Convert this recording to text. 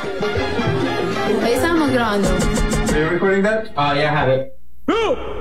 Pensa mo grano. Are you recording that? Yeah, I have it. Who?